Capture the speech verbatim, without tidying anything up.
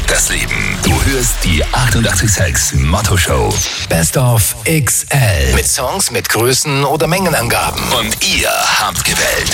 rockt das Leben. Du hörst die achtundachtzig Komma sechs Motto Show. Best of X L. Mit Songs mit Größen oder Mengenangaben. Und ihr habt gewählt.